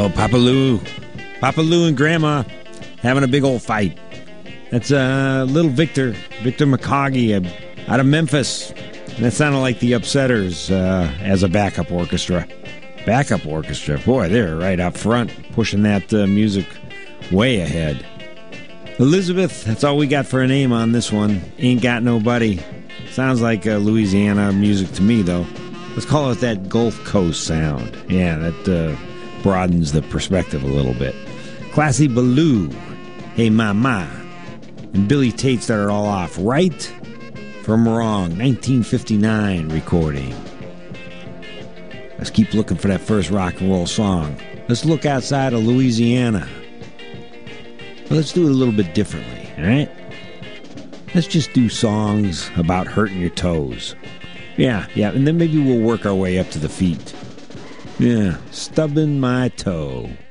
Oh, Papa Lou. Papa Lou and Grandma having a big old fight. That's little Victor McCoggy out of Memphis. And that sounded like the Upsetters as a backup orchestra. Backup orchestra. Boy, they're right up front, pushing that music way ahead. Elizabeth, that's all we got for a name on this one. Ain't Got Nobody. Sounds like Louisiana music to me, though. Let's call it that Gulf Coast sound. Yeah, that broadens the perspective a little bit. Classy Ballou, Hey Mama. And Billy Tate started all off right from wrong. 1959 recording. Let's keep looking for that first rock and roll song. Let's look outside of Louisiana. Well, let's do it a little bit differently, all right? Let's just do songs about hurting your toes. Yeah, and then maybe we'll work our way up to the feet. Yeah, stubbing my toe.